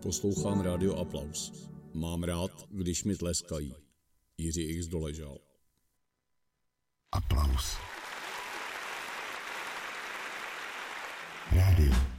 Poslouchám Rádio Aplaus. Mám rád, když mi tleskají. Jiří X. Doležal. Aplaus. Rádio